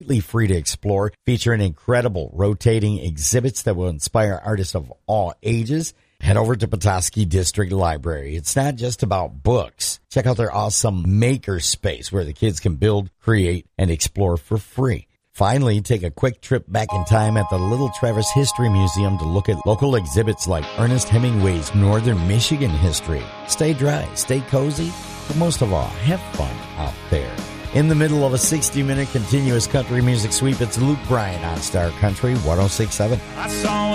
completely free to explore, featuring incredible rotating exhibits that will inspire artists of all ages. Head over to Petoskey District Library. It's not just about books. Check out their awesome maker space where the kids can build, create, and explore for free. Finally, take a quick trip back in time at the Little Traverse History Museum to look at local exhibits like Ernest Hemingway's Northern Michigan history. Stay dry, stay cozy, but most of all, have fun out there. In the middle of a 60-minute continuous country music sweep, it's Luke Bryan on Star Country 106.7. I saw